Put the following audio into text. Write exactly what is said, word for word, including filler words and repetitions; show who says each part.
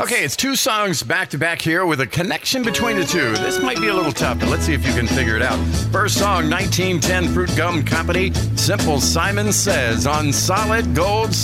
Speaker 1: Okay, it's two songs back to back here with a connection between the two. This might be a little tough, but let's see if you can figure it out. First song, nineteen ten Fruit Gum Company, Simple Simon Says on Solid Gold.